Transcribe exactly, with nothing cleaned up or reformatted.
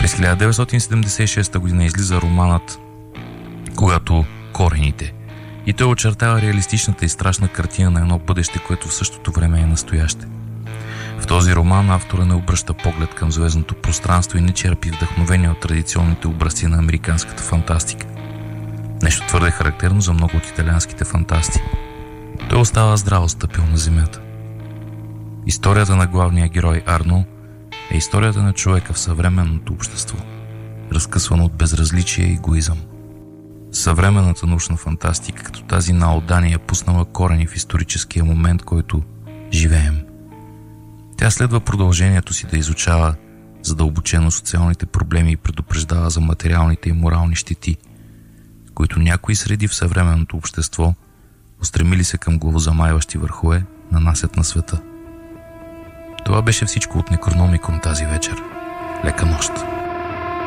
През хиляда деветстотин седемдесет и шеста година излиза романът "Когато корените", и той очертава реалистичната и страшна картина на едно бъдеще, което в същото време е настояще. В този роман автора не обръща поглед към звездното пространство и не черпи вдъхновение от традиционните образци на американската фантастика. Нещо твърде характерно за много от италианските фантасти. Той остава здраво стъпил на земята. Историята на главния герой Арно е историята на човека в съвременното общество, разкъсвано от безразличие и егоизъм. Съвременната научна фантастика, като тази на Алдани, е пуснала корени в историческия момент, който живеем. Тя следва продължението си да изучава задълбочено социалните проблеми и предупреждава за материалните и морални щети, които някои среди в съвременното общество, устремили се към главозамайващи върхове, нанасят на света. Това беше всичко от Некрономикон тази вечер. Лека нощ!